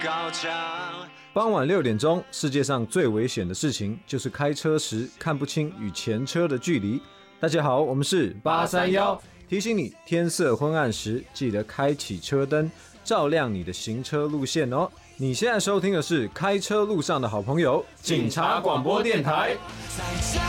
傍晚6点钟，世界上最危险的事情就是开车时看不清与前车的距离。大家好，我们是831，提醒你天色昏暗时记得开启车灯，照亮你的行车路线哦。你现在收听的是开车路上的好朋友——警察广播电台。在这